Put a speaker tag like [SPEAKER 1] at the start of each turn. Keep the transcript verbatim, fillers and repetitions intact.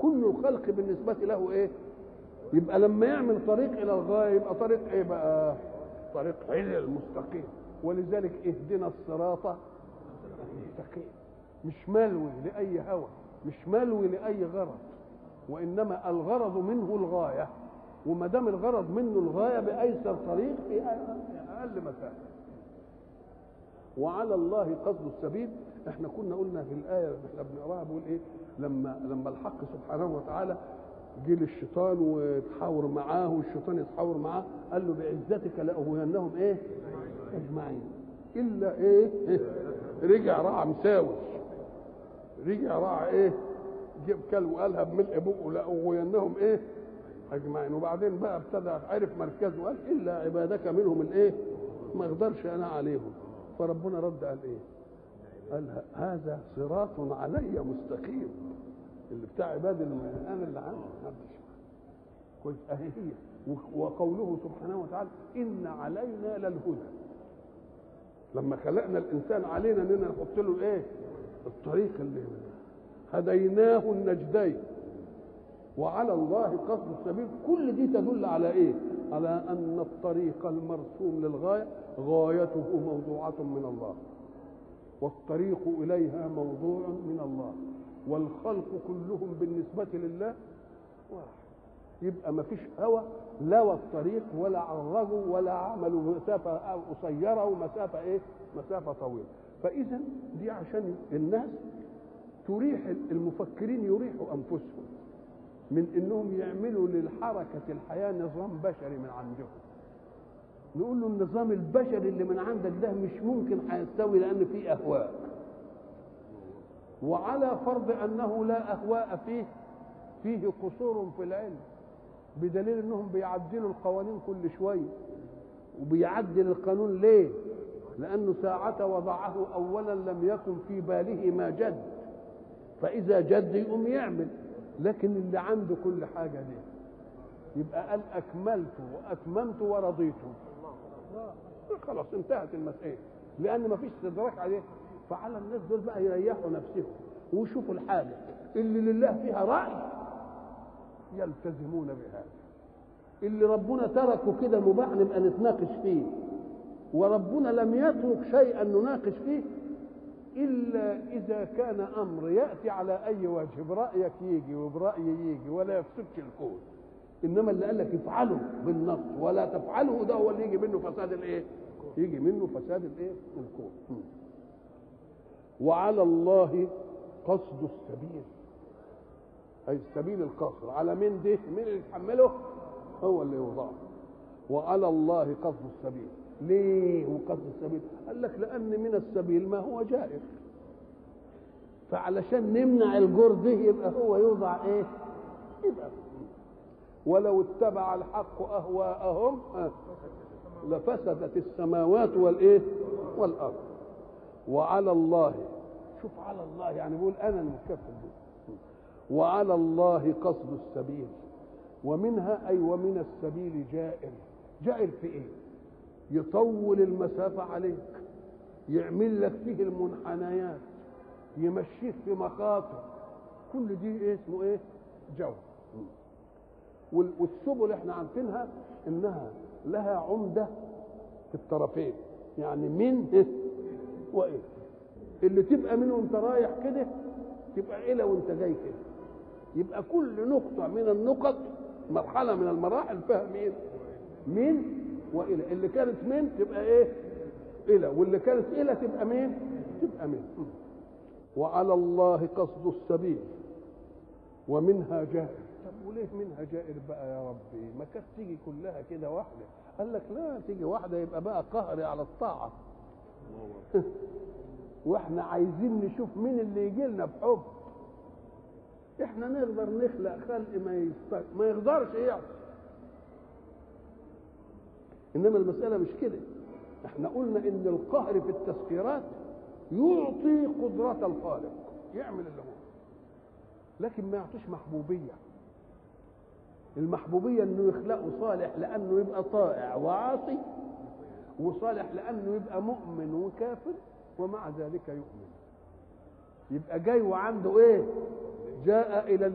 [SPEAKER 1] كل الخلق بالنسبة له ايه؟ يبقى لما يعمل طريق الى الغاية يبقى طريق ايه بقى؟ طريق عدل مستقيم. ولذلك اهدنا الصراط المستقيم، مش ملوي لأي هوى، مش ملوي لأي غرض، وإنما الغرض منه الغاية، وما دام الغرض منه الغاية بأيسر طريق في أقل مسافة. وعلى الله قصد السبيل. احنا كنا قلنا في الآية اللي احنا بنقراها بيقول ايه؟ لما لما الحق سبحانه وتعالى جه للشيطان وتحاور معاه والشيطان يتحاور معاه، قال له بعزتك لأغوينهم ايه؟ أجمعين إلا ايه؟ إيه؟ رجع راعى مساوي، رجع راعى ايه؟ جيب كلب وقالها بملء بقه لأغوينهم ايه؟ أجمعين. وبعدين بقى ابتدى عرف مركزه وقال إلا عبادك منهم الايه؟ ما اقدرش أنا عليهم. فربنا رد قال ايه؟ قال هذا صراط علي مستقيم. اللي بتاع عباد انا اللي عامل كويس اهي هي. وقوله سبحانه وتعالى ان علينا للهدى، لما خلقنا الانسان علينا اننا نحط له ايه؟ الطريق اللي هديناه النجدين وعلى الله قصد السبيل. كل دي تدل على ايه؟ على ان الطريق المرسوم للغايه غايته موضوعه من الله، والطريق إليها موضوع من الله، والخلق كلهم بالنسبة لله واحد. يبقى ما فيش هوى لوى الطريق ولا عرجوا ولا عملوا مسافة قصيرة ومسافة إيه؟ مسافة طويلة. فإذا دي عشان الناس تريح المفكرين، يريحوا أنفسهم من إنهم يعملوا للحركة الحياة نظام بشري من عندهم. نقول له النظام البشري اللي من عندك ده مش ممكن هيستوي لأن فيه أهواء، وعلى فرض أنه لا أهواء فيه فيه قصور في العلم، بدليل أنهم بيعدلوا القوانين كل شوية. وبيعدل القانون ليه؟ لأنه ساعة وضعه أولا لم يكن في باله ما جد، فإذا جد يقوم يعمل. لكن اللي عنده كل حاجة دي يبقى قال أكملت وأتممت ورضيت، خلاص انتهت المسألة، لأن ما فيش استدراك عليه. فعلى الناس دول بقى يريحوا نفسهم ويشوفوا الحاجة اللي لله فيها رأي يلتزمون بهذا، اللي ربنا تركه كده مباح نبقى نتناقش فيه، وربنا لم يترك شيئا نناقش فيه إلا إذا كان أمر يأتي على أي وجه، برأيك يجي وبرأيي يجي ولا يفسدش الكون. انما اللي قال لك افعله بالنص ولا تفعله ده هو اللي يجي منه فساد الايه؟ يجي منه فساد الايه؟ الكون. وعلى الله قصد السبيل، اي سبيل القصر. على مين ده؟ مين اللي يتحمله؟ هو اللي يوضعه. وعلى الله قصد السبيل. ليه وقصد السبيل؟ قال لك لان من السبيل ما هو جائر، فعلشان نمنع الجور ده يبقى هو يوضع ايه؟ يبقى ولو اتبع الحق اهواءهم لفسدت السماوات والايه؟ والارض. وعلى الله، شوف على الله يعني بيقول انا المكفل به. وعلى الله قصد السبيل، ومنها اي ومن السبيل جائر. جائر في ايه؟ يطول المسافه عليك، يعمل لك فيه المنحنيات، يمشيك في مخاطر، كل دي إيه اسمه ايه؟ جو. والسبل احنا عارفينها انها لها عمده في الطرفين، يعني من إيه وايه، اللي تبقى منه وانت رايح كده تبقى الى وانت جاي كده، يبقى كل نقطه من النقط مرحله من المراحل فيها مين؟ من والى. اللي كانت من تبقى ايه؟ الى، واللي كانت الى تبقى مين؟ تبقى من. وعلى الله قصد السبيل ومنها جائر. طب وليه منها جائر بقى يا ربي؟ ما كانت تيجي كلها كده واحده. قال لك لا، تيجي واحده يبقى بقى قهري على الطاعه. واحنا عايزين نشوف مين اللي يجي لنا بحب. احنا نقدر نخلق خلق ما يست... ما يقدرش يعصي. انما المساله مش كده. احنا قلنا ان القهر في التسخيرات يعطي قدرة الخالق يعمل اللي هو، لكن ما يعطيش محبوبية. المحبوبية انه يخلقه صالح لانه يبقى طائع وعاصي، وصالح لانه يبقى مؤمن وكافر ومع ذلك يؤمن. يبقى جاي وعنده ايه؟ جاء الى